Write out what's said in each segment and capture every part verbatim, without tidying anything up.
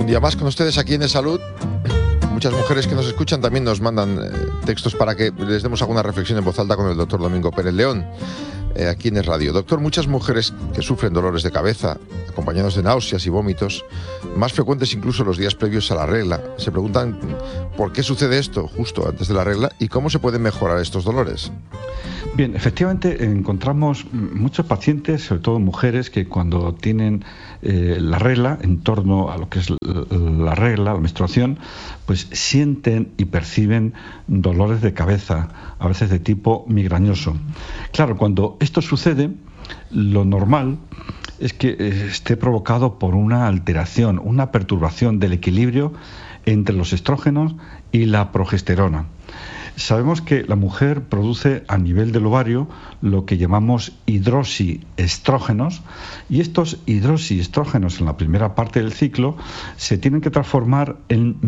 Un día más con ustedes aquí en De Salud. Muchas mujeres que nos escuchan también nos mandan eh, textos para que les demos alguna reflexión en voz alta con el doctor Domingo Pérez León, eh, aquí en Es Radio. Doctor, muchas mujeres que sufren dolores de cabeza, acompañados de náuseas y vómitos, más frecuentes incluso los días previos a la regla, se preguntan por qué sucede esto justo antes de la regla y cómo se pueden mejorar estos dolores. Bien, efectivamente encontramos muchos pacientes, sobre todo mujeres, que cuando tienen eh, la regla, en torno a lo que es la regla, la menstruación, pues sienten y perciben dolores de cabeza, a veces de tipo migrañoso. Claro, cuando esto sucede, lo normal es que esté provocado por una alteración, una perturbación del equilibrio entre los estrógenos y la progesterona. Sabemos que la mujer produce a nivel del ovario lo que llamamos hidroxiestrógenos, y estos hidroxiestrógenos en la primera parte del ciclo se tienen que transformar en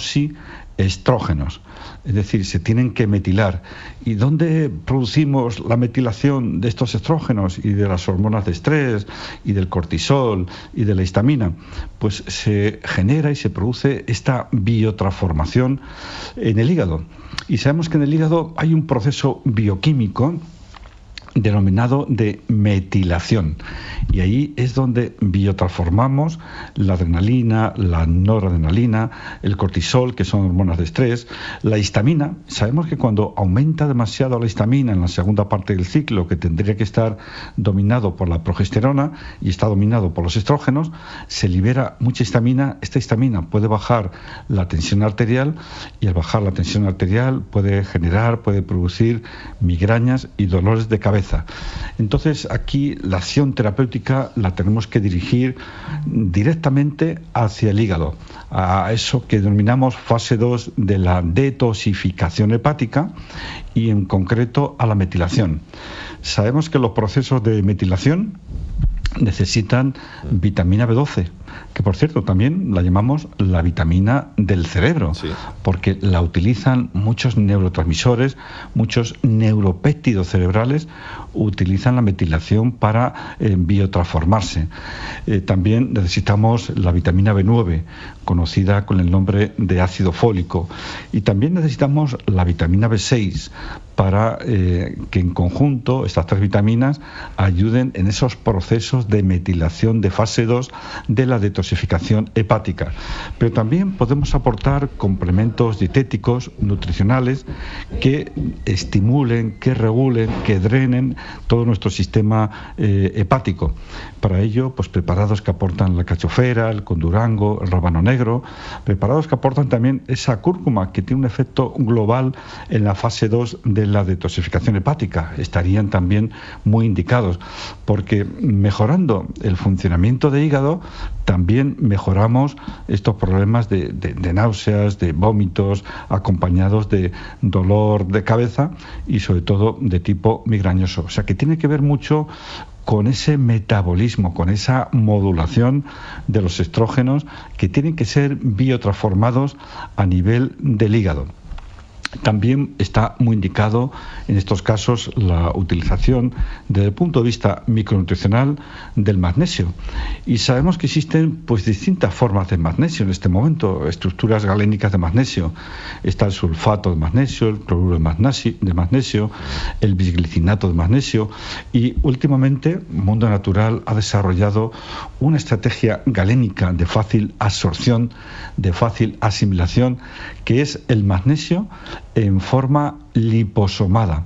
metoxiestrógenos, es decir, se tienen que metilar. ¿Y dónde producimos la metilación de estos estrógenos y de las hormonas de estrés y del cortisol y de la histamina? Pues se genera y se produce esta biotransformación en el hígado. Y sabemos que en el hígado hay un proceso bioquímico denominado de metilación, y ahí es donde biotransformamos la adrenalina, la noradrenalina, el cortisol, que son hormonas de estrés, la histamina. Sabemos que cuando aumenta demasiado la histamina en la segunda parte del ciclo, que tendría que estar dominado por la progesterona y está dominado por los estrógenos, se libera mucha histamina. Esta histamina puede bajar la tensión arterial, y al bajar la tensión arterial puede generar, puede producir migrañas y dolores de cabeza. Entonces aquí la acción terapéutica la tenemos que dirigir directamente hacia el hígado, a eso que denominamos fase dos de la detoxificación hepática, y en concreto a la metilación. Sabemos que los procesos de metilación necesitan vitamina B doce, que por cierto también la llamamos la vitamina del cerebro, sí, porque la utilizan muchos neurotransmisores, muchos neuropéptidos cerebrales utilizan la metilación para eh, biotransformarse. Eh, también necesitamos la vitamina B nueve, conocida con el nombre de ácido fólico, y también necesitamos la vitamina B seis para eh, que en conjunto estas tres vitaminas ayuden en esos procesos de metilación de fase dos de la detoxificación hepática. Pero también podemos aportar complementos dietéticos, nutricionales, que estimulen, que regulen, que drenen todo nuestro sistema eh, hepático. Para ello, pues preparados que aportan la cachofera, el condurango, el rábano negro, preparados que aportan también esa cúrcuma, que tiene un efecto global en la fase dos de la detoxificación hepática. Estarían también muy indicados, porque mejorando el funcionamiento del hígado, también mejoramos estos problemas de, de, de náuseas, de vómitos, acompañados de dolor de cabeza y sobre todo de tipo migrañoso. O sea que tiene que ver mucho con ese metabolismo, con esa modulación de los estrógenos, que tienen que ser biotransformados a nivel del hígado. También está muy indicado en estos casos la utilización desde el punto de vista micronutricional del magnesio, y sabemos que existen pues distintas formas de magnesio en este momento, estructuras galénicas de magnesio. Está el sulfato de magnesio, el cloruro de magnesio, de magnesio el bisglicinato de magnesio, y últimamente Mundo Natural ha desarrollado una estrategia galénica de fácil absorción, de fácil asimilación, que es el magnesio en forma liposomada.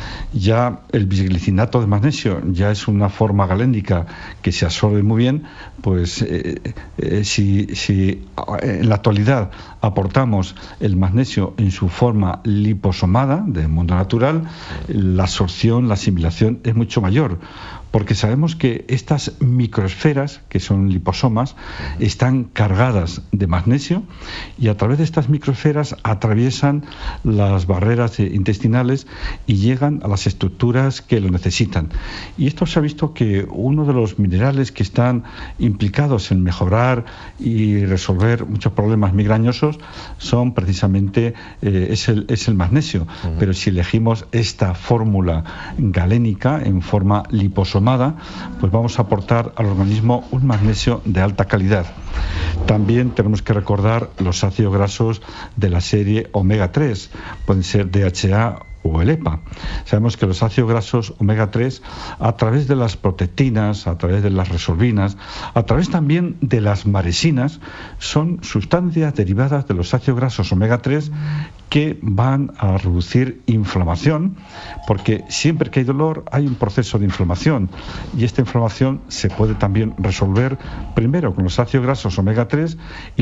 Ya el bisglicinato de magnesio ya es una forma galénica que se absorbe muy bien. Pues eh, eh, si, si en la actualidad aportamos el magnesio en su forma liposomada del Mundo Natural, la absorción, la asimilación es mucho mayor, porque sabemos que estas microesferas, que son liposomas, están cargadas de magnesio, y a través de estas microesferas atraviesan las barreras intestinales y llegan a las estructuras que lo necesitan. Y esto se ha visto que uno de los minerales que están implicados en mejorar y resolver muchos problemas migrañosos son precisamente eh, es, el, es el magnesio. Uh-huh. Pero si elegimos esta fórmula galénica en forma liposomada, pues vamos a aportar al organismo un magnesio de alta calidad. También tenemos que recordar los ácidos grasos de la serie omega tres, pueden ser D H A o el E P A. Sabemos que los ácidos grasos omega tres, a través de las protectinas, a través de las resorbinas, a través también de las maresinas, son sustancias derivadas de los ácidos grasos omega tres que van a reducir inflamación, porque siempre que hay dolor hay un proceso de inflamación, y esta inflamación se puede también resolver primero con los ácidos grasos omega tres y